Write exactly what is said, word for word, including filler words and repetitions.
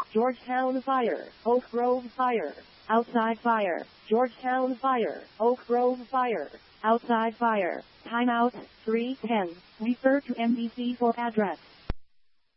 Georgetown fire, Oak Grove fire, outside fire, Georgetown fire, Oak Grove fire, outside fire, timeout, three ten, refer to M D C for address.